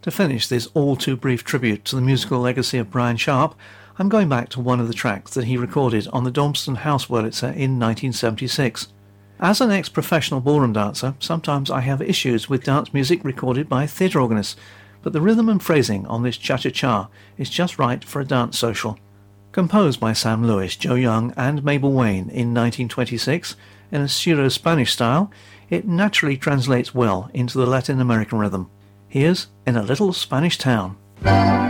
To finish this all-too-brief tribute to the musical legacy of Brian Sharp, I'm going back to one of the tracks that he recorded on the Dormston House Wurlitzer in 1976. As an ex-professional ballroom dancer, sometimes I have issues with dance music recorded by theatre organists, but the rhythm and phrasing on this cha-cha-cha is just right for a dance social. Composed by Sam Lewis, Joe Young and Mabel Wayne in 1926 in a pseudo-Spanish style, it naturally translates well into the Latin American rhythm. Here's In a Little Spanish Town.